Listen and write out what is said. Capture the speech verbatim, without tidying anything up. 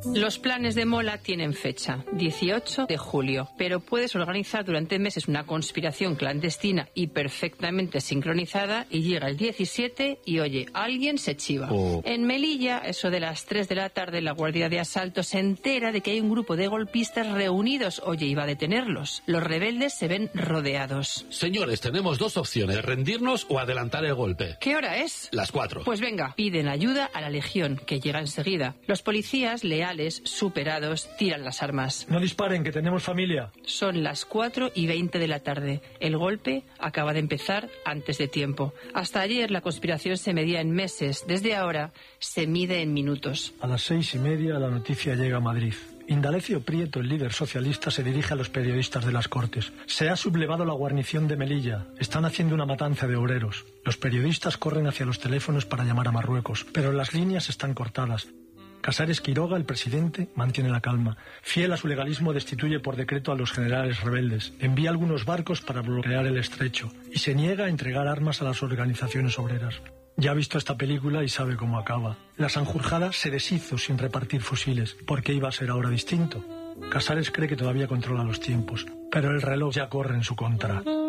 Los planes de Mola tienen fecha, dieciocho de julio, pero puedes organizar durante meses una conspiración clandestina y perfectamente sincronizada y llega el diecisiete y, oye, alguien se chiva. Oh. En Melilla, eso de las tres de la tarde, la Guardia de Asalto se entera de que hay un grupo de golpistas reunidos. Oye, iba a detenerlos. Los rebeldes se ven rodeados. Señores, tenemos dos opciones, rendirnos o adelantar el golpe. ¿Qué hora es? Las cuatro. Pues venga, piden ayuda a la Legión, que llega enseguida. Los policías, leales, superados, tiran las armas. No disparen, que tenemos familia. Son las cuatro y veinte de la tarde. El golpe acaba de empezar antes de tiempo. Hasta ayer la conspiración se medía en meses. Desde ahora se mide en minutos. A las seis y media la noticia llega a Madrid. Indalecio Prieto, el líder socialista, se dirige a los periodistas de las Cortes. Se ha sublevado la guarnición de Melilla. Están haciendo una matanza de obreros. Los periodistas corren hacia los teléfonos para llamar a Marruecos, pero las líneas están cortadas. Casares Quiroga, el presidente, mantiene la calma. Fiel a su legalismo, destituye por decreto a los generales rebeldes. Envía algunos barcos para bloquear el estrecho y se niega a entregar armas a las organizaciones obreras. Ya ha visto esta película y sabe cómo acaba. La Sanjurjada se deshizo sin repartir fusiles, porque iba a ser ahora distinto. Casares cree que todavía controla los tiempos, pero el reloj ya corre en su contra.